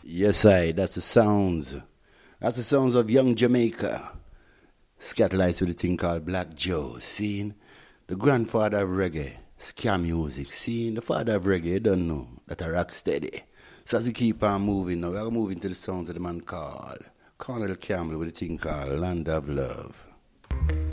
Yes, that's the sounds. That's the sounds of young Jamaica. Scatterlights with a thing called Black Joe. Seeing the grandfather of reggae, ska music. Seeing the father of reggae, you don't know, that are rock steady. So as we keep on moving now, we are moving to the sounds of the man called Cornell Campbell with a thing called Land of Love.